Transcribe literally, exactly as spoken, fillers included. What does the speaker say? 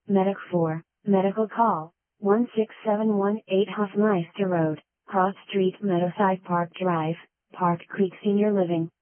Medic four, medical call, one six seven one eight Hofmeister Road, Cross Street, Meadowside Park Drive, Park Creek Senior Living.